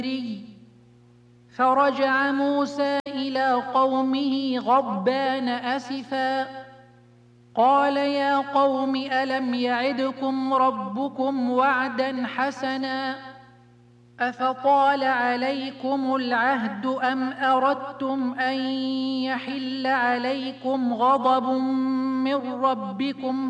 فرجع موسى إلى قومه غضبان أسفا قال يا قوم ألم يعدكم ربكم وعدا حسنا أفطال عليكم العهد أم أردتم أن يحل عليكم غضب من ربكم